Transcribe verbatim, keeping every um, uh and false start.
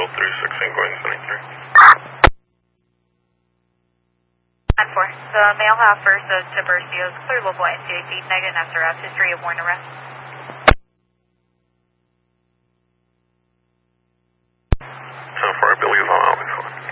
three sixteen going seventy-three. nine four. The male half first of Tiburcio's clearable buoyancy, feet negative S R F, history of worn arrest.